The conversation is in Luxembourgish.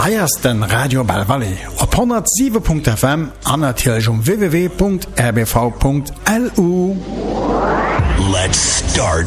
Eiersten Radio Bell Valley op 107.fm an natürlich www.rbv.lu. Let's start